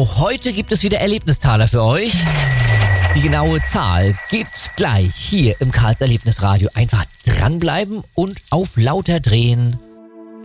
Auch heute gibt es wieder Erlebnistaler für euch. Die genaue Zahl gibt's gleich hier im Karls Erlebnisradio. Einfach dranbleiben und auf lauter drehen.